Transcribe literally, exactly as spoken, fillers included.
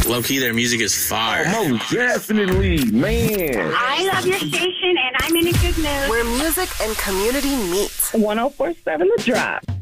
Low key, their music is fire. Oh, most definitely, man. I love your station, and I'm in a good mood. Where music and community meet. one oh four point seven The Drop.